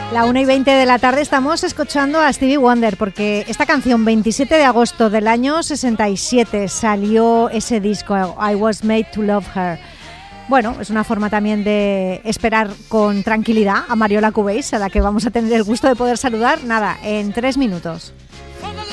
La 1:20 de la tarde estamos escuchando a Stevie Wonder porque esta canción 27 de agosto del año 67 salió ese disco I Was Made to Love Her. Bueno, es una forma también de esperar con tranquilidad a Mariola Cubase, a la que vamos a tener el gusto de poder saludar, nada, en 3 minutos.